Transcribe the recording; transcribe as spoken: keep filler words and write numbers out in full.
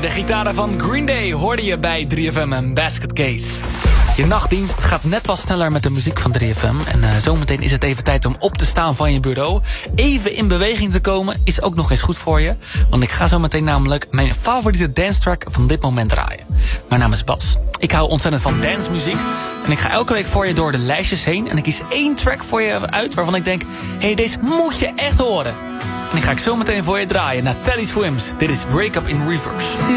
De gitaren van Green Day hoorde je bij drie F M en Basket Case. Je nachtdienst gaat net wat sneller met de muziek van drie F M. En uh, zometeen is het even tijd om op te staan van je bureau. Even in beweging te komen is ook nog eens goed voor je. Want ik ga zometeen namelijk mijn favoriete dance track van dit moment draaien. Mijn naam is Bas. Ik hou ontzettend van dancemuziek. En ik ga elke week voor je door de lijstjes heen. En ik kies één track voor je uit waarvan ik denk... hé, hey, deze moet je echt horen. En die ga ik zometeen voor je draaien naar Teddy Swims. Dit is Break Up in Reverse.